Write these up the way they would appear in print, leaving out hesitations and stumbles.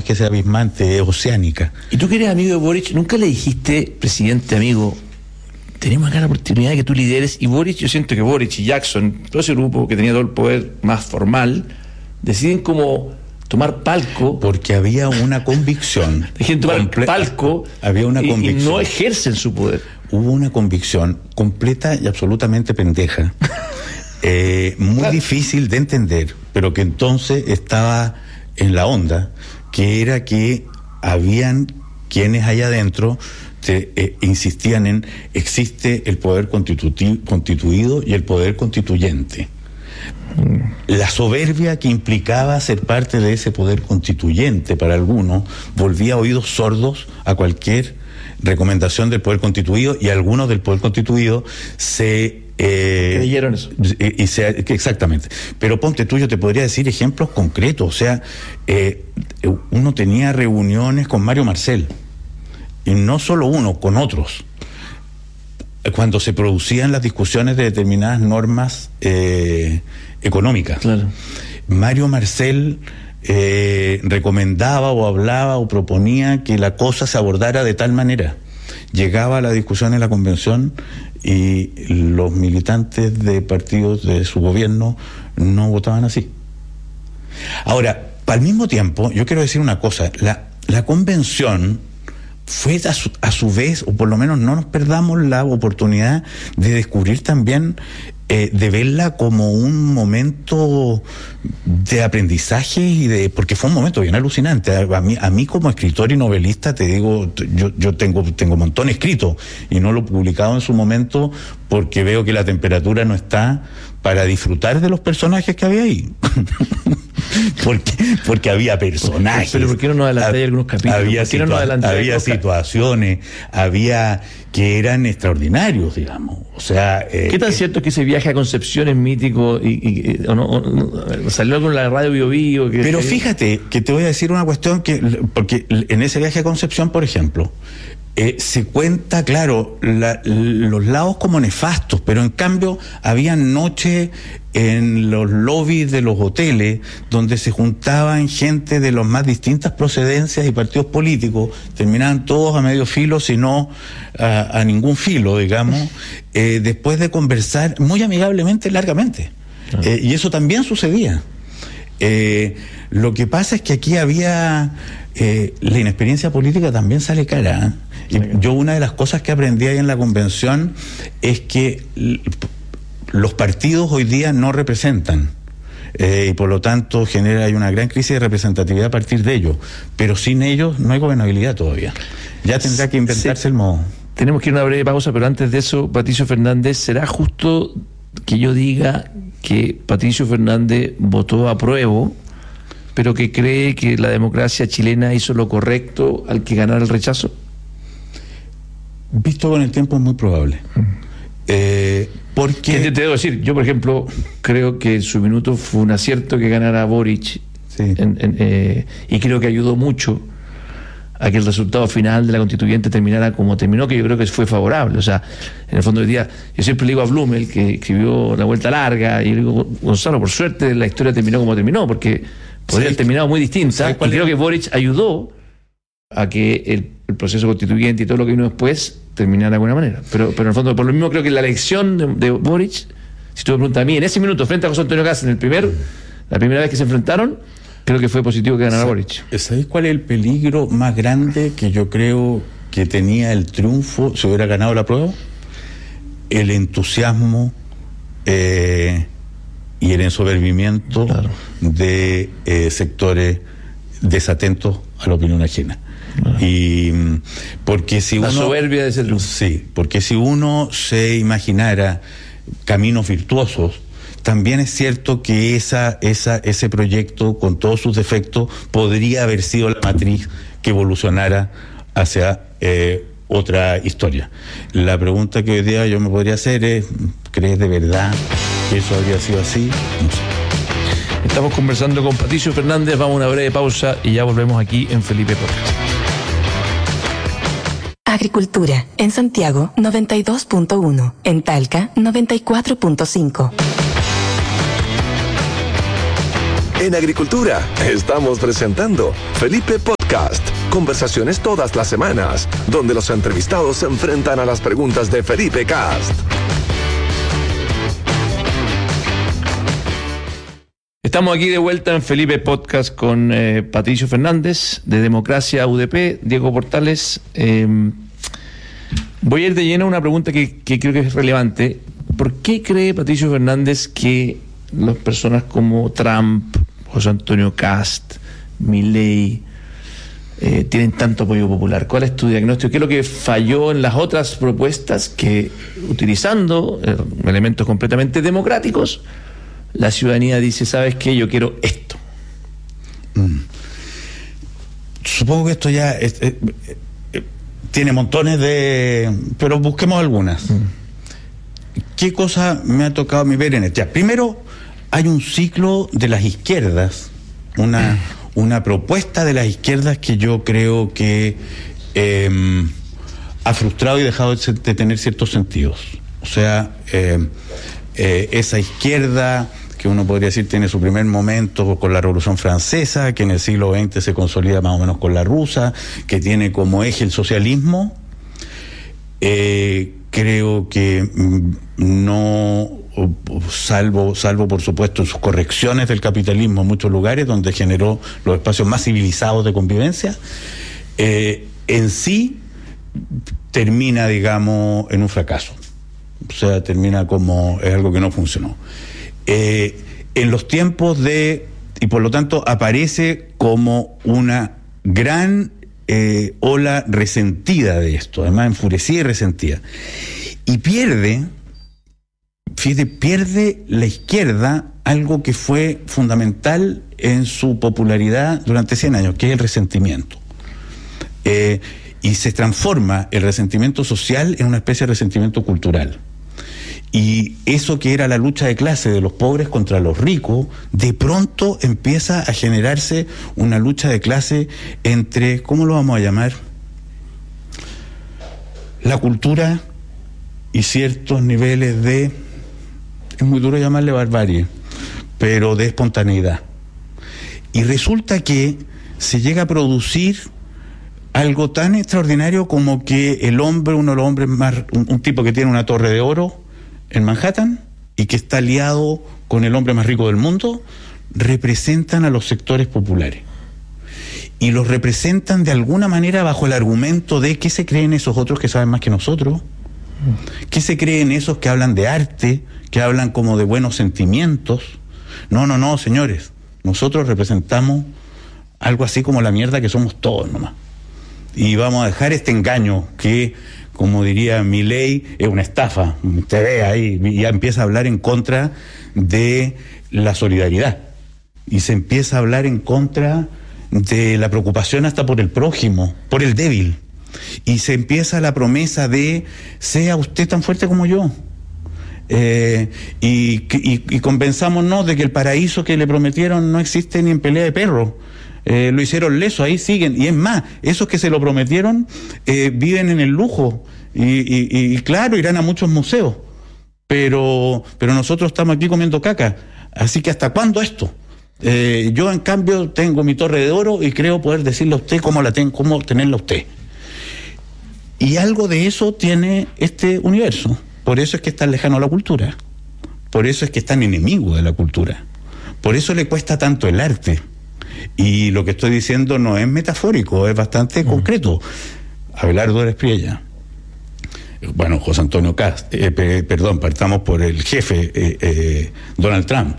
que sea abismante, es oceánica. ¿Y tú que eres amigo de Boric, nunca le dijiste, presidente, amigo, tenemos acá la oportunidad de que tú lideres? Y Boric, yo siento que Boric y Jackson, todo ese grupo que tenía todo el poder más formal, deciden como tomar palco. Porque había una convicción. Deciden tomar palco. Había una convicción. Y no ejercen su poder. Hubo una convicción completa y absolutamente pendeja. Muy difícil de entender, pero que entonces estaba en la onda, que era que habían quienes allá adentro insistían en existe el poder constituido y el poder constituyente. La soberbia que implicaba ser parte de ese poder constituyente para algunos volvía oídos sordos a cualquier recomendación del poder constituido, y algunos del poder constituido creyeron eso. Exactamente. Pero ponte tú, yo te podría decir ejemplos concretos. O sea, uno tenía reuniones con Mario Marcel, y no solo uno, con otros, cuando se producían las discusiones de determinadas normas económicas. Claro. Mario Marcel recomendaba o hablaba o proponía que la cosa se abordara de tal manera. Llegaba a la discusión en la convención y los militantes de partidos de su gobierno no votaban así. Ahora, al mismo tiempo, yo quiero decir una cosa, la convención fue a su vez, o por lo menos no nos perdamos la oportunidad de descubrir también, de verla como un momento de aprendizaje porque fue un momento bien alucinante. A mí como escritor y novelista, te digo, yo tengo un montón escrito y no lo he publicado en su momento porque veo que la temperatura no está para disfrutar de los personajes que había ahí. porque había personajes. Pero ¿por qué no nos adelantáis algunos capítulos? Había situaciones, había que eran extraordinarios, digamos. O sea, ¿qué tan cierto es que ese viaje a Concepción es mítico o no, salió con la radio Bio Bio? Pero fíjate que te voy a decir una cuestión porque en ese viaje a Concepción, por ejemplo, se cuenta, claro, los lados como nefastos, pero en cambio había noches en los lobbies de los hoteles donde se juntaban gente de las más distintas procedencias y partidos políticos, terminaban todos a medio filo, si no a ningún filo, digamos, después de conversar muy amigablemente, largamente. Y eso también sucedía. Lo que pasa es que aquí había la inexperiencia política también sale cara, ¿eh? Y yo una de las cosas que aprendí ahí en la convención es que los partidos hoy día no representan, y por lo tanto hay una gran crisis de representatividad a partir de ellos, pero sin ellos no hay gobernabilidad todavía. Ya tendrá que inventarse el modo. Tenemos que ir a una breve pausa, pero antes de eso, Patricio Fernández, ¿será justo que yo diga que Patricio Fernández votó a prueba, pero que cree que la democracia chilena hizo lo correcto al que ganara el rechazo? Visto con el tiempo es muy probable. Porque te debo decir, yo por ejemplo creo que en su minuto fue un acierto que ganara Boric, sí. Y creo que ayudó mucho a que el resultado final de la constituyente terminara como terminó, que yo creo que fue favorable. O sea, en el fondo del día, yo siempre le digo a Blumel, que escribió La Vuelta Larga, y le digo, Gonzalo, por suerte la historia terminó como terminó, porque podría haber terminado muy distinta, y creo que Boric ayudó a que el proceso constituyente y todo lo que vino después terminara de alguna manera. Pero en el fondo, por lo mismo, creo que la elección de Boric, si tú me preguntas a mí, en ese minuto, frente a José Antonio Kast, la primera vez que se enfrentaron, creo que fue positivo que ganara Boric. ¿Sabéis cuál es el peligro más grande que yo creo que tenía el triunfo si hubiera ganado la prueba? El entusiasmo y el ensoberbimiento, claro, de sectores desatentos a la opinión ajena. Claro. Y porque si la soberbia de ese triunfo. Sí, porque si uno se imaginara caminos virtuosos, también es cierto que ese proyecto, con todos sus defectos, podría haber sido la matriz que evolucionara hacia otra historia. La pregunta que hoy día yo me podría hacer es, ¿crees de verdad que eso habría sido así? No sé. Estamos conversando con Patricio Fernández, vamos a una breve pausa y ya volvemos aquí en Felipe Podcast. Agricultura, en Santiago 92.1, en Talca 94.5. En Agricultura estamos presentando Felipe Podcast. Podcast. Conversaciones todas las semanas, donde los entrevistados se enfrentan a las preguntas de Felipe Cast. Estamos aquí de vuelta en Felipe Podcast con Patricio Fernández de Democracia UDP, Diego Portales. Voy a ir de lleno a una pregunta que creo que es relevante. ¿Por qué cree Patricio Fernández que las personas como Trump, José Antonio Kast, Milei tienen tanto apoyo popular? ¿Cuál es tu diagnóstico? ¿Qué es lo que falló en las otras propuestas que, utilizando elementos completamente democráticos, la ciudadanía dice, ¿sabes qué? Yo quiero esto? Supongo que esto ya tiene montones de... pero busquemos algunas. ¿Qué cosa me ha tocado a mí ver en esto? Ya, primero, hay un ciclo de las izquierdas, una propuesta de las izquierdas que yo creo que ha frustrado y dejado de tener ciertos sentidos. O sea, esa izquierda que uno podría decir tiene su primer momento con la Revolución Francesa, que en el siglo XX se consolida más o menos con la rusa, que tiene como eje el socialismo, creo que no, salvo por supuesto en sus correcciones del capitalismo en muchos lugares donde generó los espacios más civilizados de convivencia, en sí termina, digamos, en un fracaso. O sea, termina como es algo que no funcionó. En los tiempos y por lo tanto aparece como una gran ola resentida de esto, además enfurecida y resentida. Y pierde la izquierda algo que fue fundamental en su popularidad durante 100 años, que es el resentimiento. Y se transforma el resentimiento social en una especie de resentimiento cultural. Y eso que era la lucha de clase de los pobres contra los ricos, de pronto empieza a generarse una lucha de clase entre, ¿cómo lo vamos a llamar? La cultura y ciertos niveles de, es muy duro llamarle barbarie, pero de espontaneidad. Y resulta que se llega a producir algo tan extraordinario como que el hombre, uno de los hombres más, un tipo que tiene una torre de oro en Manhattan y que está aliado con el hombre más rico del mundo, representan a los sectores populares. Y los representan de alguna manera bajo el argumento de ¿qué se creen esos otros que saben más que nosotros? ¿Qué se creen esos que hablan de arte, que hablan como de buenos sentimientos? No, señores, nosotros representamos algo así como la mierda que somos todos nomás. Y vamos a dejar este engaño que, como diría Milei, es una estafa. Usted ve ahí, y ya empieza a hablar en contra de la solidaridad. Y se empieza a hablar en contra de la preocupación hasta por el prójimo, por el débil. Y se empieza la promesa de, sea usted tan fuerte como yo. Y convenzámonos de que el paraíso que le prometieron no existe ni en pelea de perro. Lo hicieron leso, ahí siguen. Y es más, esos que se lo prometieron viven en el lujo. Y claro, irán a muchos museos. Pero nosotros estamos aquí comiendo caca. Así que ¿hasta cuándo esto? Yo, en cambio, tengo mi torre de oro y creo poder decirle a usted cómo tenerla usted. Y algo de eso tiene este universo. Por eso es que es tan lejano a la cultura. Por eso es que es tan enemigo de la cultura. Por eso le cuesta tanto el arte. Y lo que estoy diciendo no es metafórico, es bastante concreto. Abelardo de Espriella, bueno, José Antonio Kast, partamos por el jefe, Donald Trump,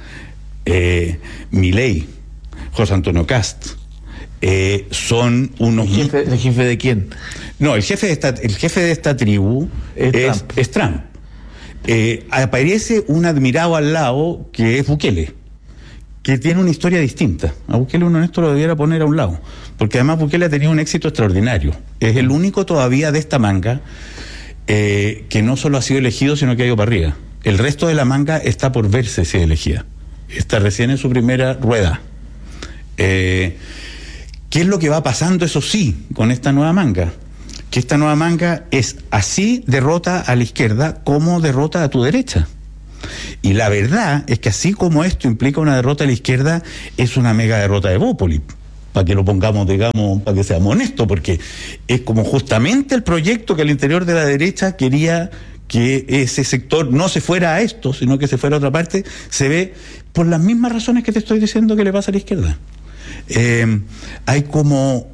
Milei, José Antonio Kast, son unos... ¿El jefe de quién? No, el jefe de esta tribu es Trump. Aparece un admirado al lado que es Bukele, que tiene una historia distinta. A Bukele uno en esto lo debiera poner a un lado, porque además Bukele ha tenido un éxito extraordinario. Es el único todavía de esta manga que no solo ha sido elegido, sino que ha ido para arriba. El resto de la manga está por verse si es elegida. Está recién en su primera rueda. ¿Qué es lo que va pasando, eso sí, con esta nueva manga? Que esta nueva manga es así derrota a la izquierda como derrota a tu derecha. Y la verdad es que así como esto implica una derrota a la izquierda, es una mega derrota de Bópoli. para que lo pongamos, digamos, para que seamos honestos, porque es como justamente el proyecto que al interior de la derecha quería que ese sector no se fuera a esto, sino que se fuera a otra parte, se ve por las mismas razones que te estoy diciendo que le pasa a la izquierda. Hay como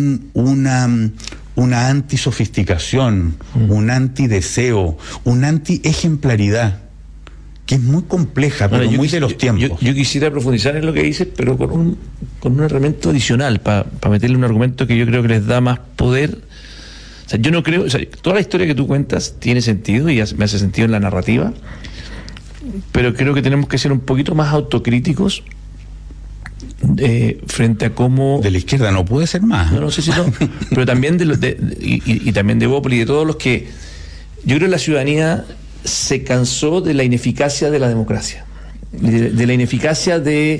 una antisofisticación, un antideseo, una anti-ejemplaridad, que es muy compleja, pero muy de los tiempos. Yo quisiera profundizar en lo que dices, pero con un argumento adicional, para meterle un argumento que yo creo que les da más poder. O sea, yo no creo, o sea, toda la historia que tú cuentas tiene sentido y me hace sentido en la narrativa, pero creo que tenemos que ser un poquito más autocríticos frente a cómo... De la izquierda no puede ser más. No sé si no, pero también y también de Bópoli y de todos los que... Yo creo que la ciudadanía se cansó de la ineficacia de la democracia, de la ineficacia en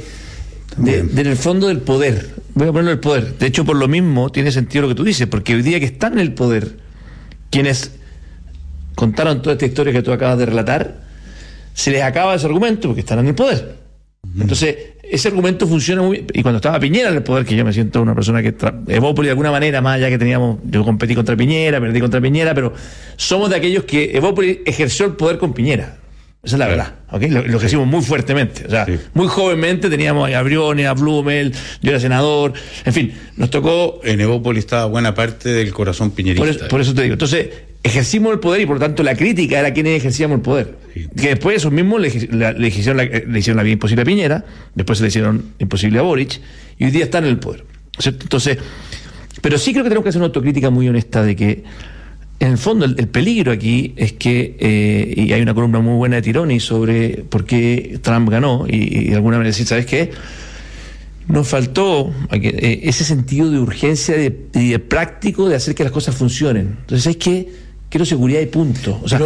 el fondo del poder. Voy a ponerlo el poder. De hecho, por lo mismo tiene sentido lo que tú dices, porque hoy día que están en el poder, quienes contaron toda esta historia que tú acabas de relatar, se les acaba ese argumento porque están en el poder. Entonces, ese argumento funciona muy bien. Y cuando estaba Piñera en el poder, que yo me siento una persona que Evópoli de alguna manera, más allá que yo competí contra Piñera, perdí contra Piñera, pero somos de aquellos que Evópoli ejerció el poder con Piñera. Esa es la verdad, ¿okay? Lo ejercimos muy fuertemente. O sea, muy jovenmente teníamos a Briones, a Blumel, yo era senador, en fin, nos tocó... En Evópoli estaba buena parte del corazón piñerista. Por eso te digo. Entonces, ejercimos el poder y por lo tanto la crítica era quienes ejercíamos el poder. Sí. Que después esos mismos le hicieron la vida imposible a Piñera, después se le hicieron imposible a Boric, y hoy día están en el poder, ¿cierto? Entonces, pero sí creo que tenemos que hacer una autocrítica muy honesta de que, en el fondo, el peligro aquí es que, y hay una columna muy buena de Tironi sobre por qué Trump ganó, y de alguna manera decir, ¿sabes qué? Nos faltó ese sentido de urgencia y de práctico de hacer que las cosas funcionen. Entonces, ¿sabes qué? Quiero seguridad y punto. O sea,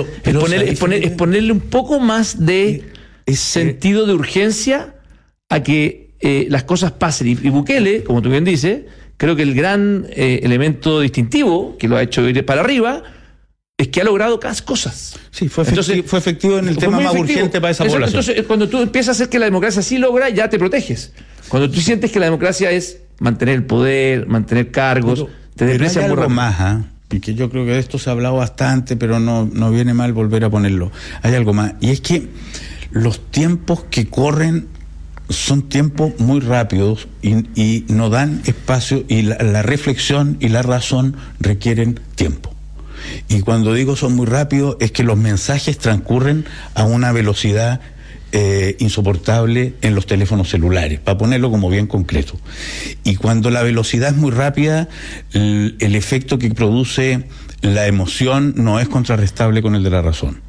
es ponerle un poco más de sentido de urgencia a que las cosas pasen. Y Bukele, como tú bien dices, creo que el gran elemento distintivo que lo ha hecho ir para arriba es que ha logrado cosas. Sí, fue efectivo en el tema más urgente para esa población. Entonces, cuando tú empiezas a hacer que la democracia sí logra, ya te proteges. Cuando tú sientes que la democracia es mantener el poder, mantener cargos, te deprecia muy rápido. Más, y que yo creo que de esto se ha hablado bastante, pero no viene mal volver a ponerlo. Hay algo más, y es que los tiempos que corren son tiempos muy rápidos y no dan espacio, y la reflexión y la razón requieren tiempo. Y cuando digo son muy rápidos, es que los mensajes transcurren a una velocidad insoportable en los teléfonos celulares, para ponerlo como bien concreto. Y cuando la velocidad es muy rápida, el efecto que produce la emoción no es contrarrestable con el de la razón.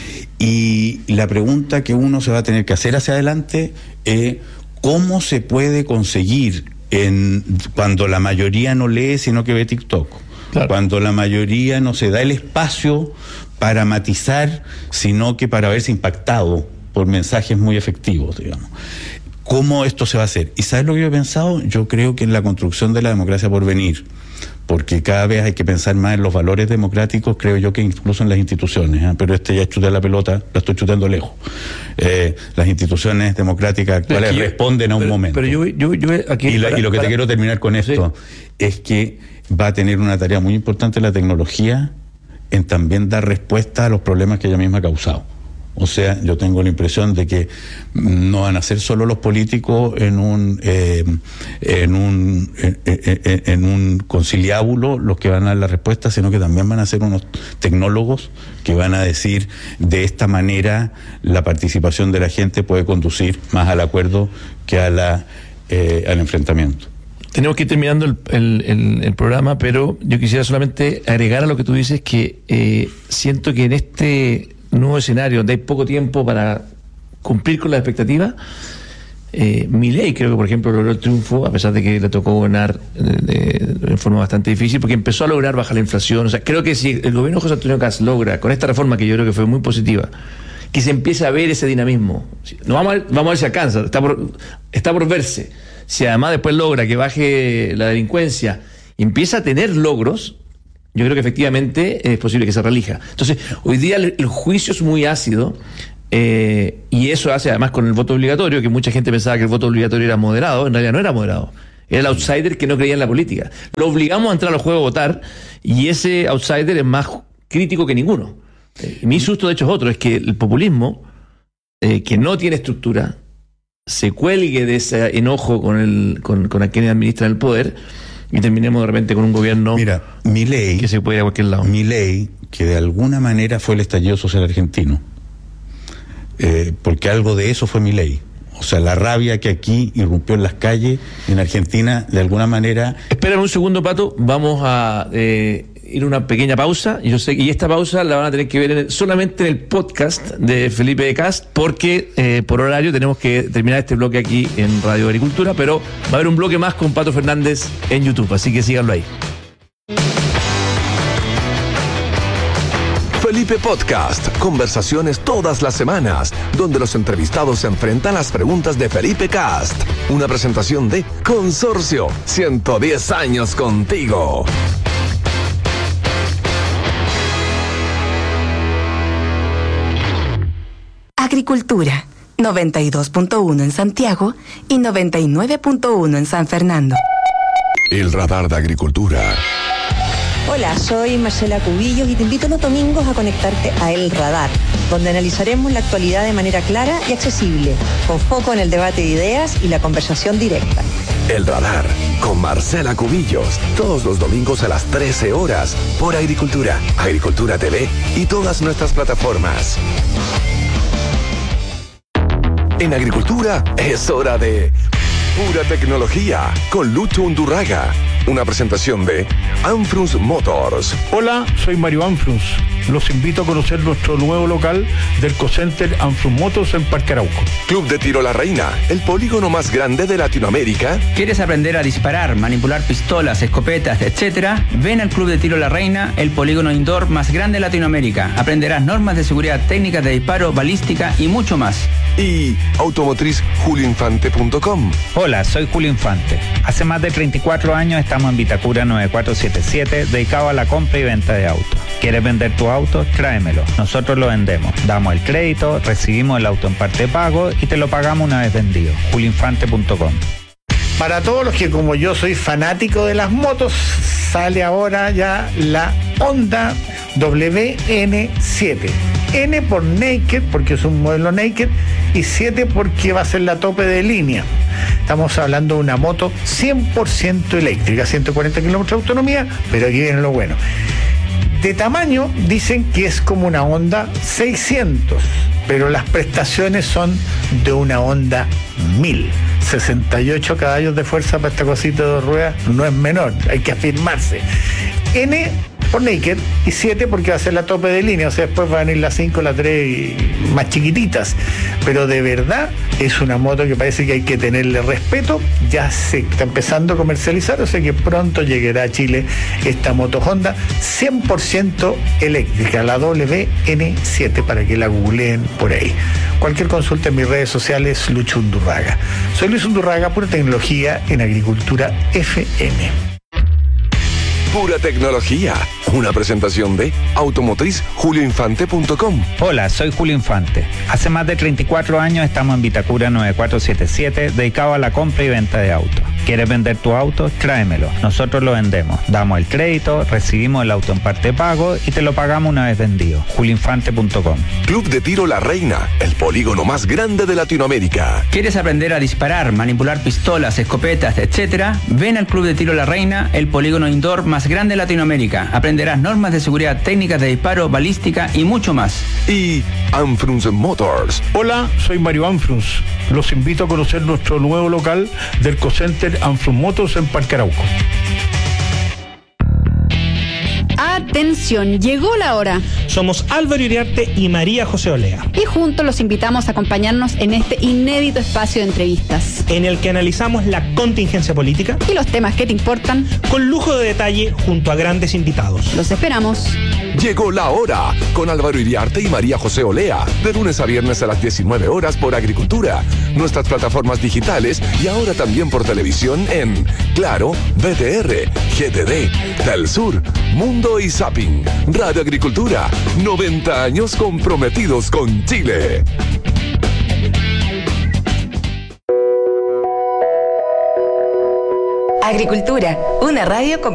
Y la pregunta que uno se va a tener que hacer hacia adelante es ¿cómo se puede conseguir cuando la mayoría no lee sino que ve TikTok? Claro. Cuando la mayoría no se da el espacio para matizar, sino que para verse impactado por mensajes muy efectivos, digamos. ¿Cómo esto se va a hacer? ¿Y sabes lo que yo he pensado? Yo creo que en la construcción de la democracia por venir, porque cada vez hay que pensar más en los valores democráticos, creo yo que incluso en las instituciones, pero ya chuté la pelota, la estoy chutando lejos. Las instituciones democráticas actuales responden a un momento. Pero yo aquí... Y lo que te quiero terminar con esto es que va a tener una tarea muy importante la tecnología en también dar respuesta a los problemas que ella misma ha causado. O sea, yo tengo la impresión de que no van a ser solo los políticos en un conciliábulo los que van a dar la respuesta, sino que también van a ser unos tecnólogos que van a decir de esta manera la participación de la gente puede conducir más al acuerdo que al enfrentamiento. Tenemos que ir terminando el programa, pero yo quisiera solamente agregar a lo que tú dices que siento que en este nuevo escenario donde hay poco tiempo para cumplir con las expectativas, Milei creo que por ejemplo logró el triunfo a pesar de que le tocó gobernar de forma bastante difícil porque empezó a lograr bajar la inflación. O sea, creo que si el gobierno de José Antonio Kast logra con esta reforma, que yo creo que fue muy positiva, que se empiece a ver ese dinamismo, no vamos a ver si alcanza, está por verse. Si además después logra que baje la delincuencia y empieza a tener logros, yo creo que efectivamente es posible que se reelija. Entonces, hoy día el juicio es muy ácido, y eso hace además con el voto obligatorio, que mucha gente pensaba que el voto obligatorio era moderado, en realidad no era moderado. Era el outsider que no creía en la política. Lo obligamos a entrar a los juegos a votar y ese outsider es más crítico que ninguno. Mi susto, de hecho, es otro, es que el populismo, que no tiene estructura, se cuelgue de ese enojo con a quienes administran el poder y terminemos de repente con un gobierno Milei, que se puede ir a cualquier lado. Milei, que de alguna manera fue el estallido social argentino, porque algo de eso fue Milei. O sea, la rabia que aquí irrumpió en las calles, en Argentina, de alguna manera... Espérame un segundo, Pato, vamos a ir a una pequeña pausa. Yo sé que esta pausa la van a tener que ver solamente en el podcast de Felipe Cast, porque por horario tenemos que terminar este bloque aquí en Radio Agricultura, pero va a haber un bloque más con Pato Fernández en YouTube, así que síganlo ahí. Felipe Podcast, conversaciones todas las semanas, donde los entrevistados se enfrentan a las preguntas de Felipe Cast. Una presentación de Consorcio, 110 años contigo. Agricultura, 92.1 en Santiago y 99.1 en San Fernando. El radar de Agricultura. Hola, soy Marcela Cubillos y te invito los domingos a conectarte a El Radar, donde analizaremos la actualidad de manera clara y accesible, con foco en el debate de ideas y la conversación directa. El Radar, con Marcela Cubillos, todos los domingos a las 13 horas, por Agricultura, Agricultura TV y todas nuestras plataformas. En Agricultura es hora de Pura Tecnología, con Lucho Undurraga. Una presentación de Anfrunz Motors. Hola, soy Mario Anfrunz. Los invito a conocer nuestro nuevo local del Cocenter Anfrunz Motors en Parque Arauco. Club de Tiro La Reina, el polígono más grande de Latinoamérica. ¿Quieres aprender a disparar, manipular pistolas, escopetas, etcétera? Ven al Club de Tiro La Reina, el polígono indoor más grande de Latinoamérica. Aprenderás normas de seguridad, técnicas de disparo, balística y mucho más. Y automotrizjulioinfante.com. Hola, soy Julio Infante. Hace más de 34 años estamos en Vitacura 9477, dedicado a la compra y venta de autos. ¿Quieres vender tu auto? Tráemelo. Nosotros lo vendemos. Damos el crédito, recibimos el auto en parte de pago y te lo pagamos una vez vendido. julioinfante.com. Para todos los que, como yo, soy fanático de las motos, sale ahora ya la Honda WN7. N por Naked, porque es un modelo Naked, y 7 porque va a ser la tope de línea. Estamos hablando de una moto 100% eléctrica, 140 kilómetros de autonomía, pero aquí viene lo bueno. De tamaño dicen que es como una Honda 600, pero las prestaciones son de una Honda 1000. 68 caballos de fuerza para esta cosita de 2 ruedas no es menor, hay que afirmarse. N por Naked y 7 porque va a ser la tope de línea, o sea, después van a venir las 5, las 3 y más chiquititas, pero de verdad es una moto que parece que hay que tenerle respeto. Ya se está empezando a comercializar, o sea que pronto llegará a Chile esta moto Honda 100% eléctrica, la WN7, para que la googleen por ahí. Cualquier consulta en mis redes sociales, Lucho Undurraga. Soy Luis Undurraga, Pura Tecnología en Agricultura FM. Pura Tecnología, una presentación de automotrizjulioinfante.com. Hola, soy Julio Infante. Hace más de 34 años estamos en Vitacura 9477, dedicado a la compra y venta de autos. ¿Quieres vender tu auto? Tráemelo. Nosotros lo vendemos. Damos el crédito, recibimos el auto en parte de pago y te lo pagamos una vez vendido. julioinfante.com. Club de Tiro La Reina, el polígono más grande de Latinoamérica. ¿Quieres aprender a disparar, manipular pistolas, escopetas, etcétera? Ven al Club de Tiro La Reina, el polígono indoor más grande de Latinoamérica. Aprenderás normas de seguridad, técnicas de disparo, balística y mucho más. Y Anfrunz Motors. Hola, soy Mario Anfrunz. Los invito a conocer nuestro nuevo local del Cocenter Anfrunz Motors en Parque Arauco. Atención, llegó la hora. Somos Álvaro Iriarte y María José Olea. Y juntos los invitamos a acompañarnos en este inédito espacio de entrevistas, en el que analizamos la contingencia política y los temas que te importan, con lujo de detalle junto a grandes invitados. Los esperamos. Llegó la hora con Álvaro Iriarte y María José Olea, de lunes a viernes a las 19 horas por Agricultura, nuestras plataformas digitales y ahora también por televisión en Claro, BTR, GTD, Telsur, Mundo y Zapping. Radio Agricultura, 90 años comprometidos con Chile. Agricultura, una radio con